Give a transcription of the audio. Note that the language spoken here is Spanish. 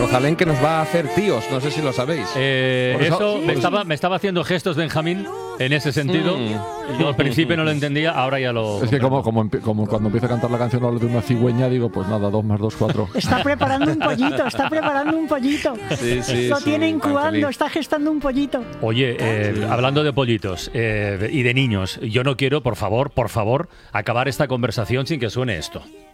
Rosalén que nos va a hacer tíos, no sé si lo sabéis. Eso me estaba haciendo gestos Benjamín en ese sentido. Yo al principio no lo entendía, ahora ya lo... Es que como cuando empiezo a cantar la canción hablo de una cigüeña, digo, pues nada, 2 más 2, 4. Está preparando un pollito. Sí, Lo tiene incubando, Angelín. está gestando un pollito. Oye, hablando de pollitos y de niños, yo no quiero, por favor, acabar esta conversación sin que suene esto.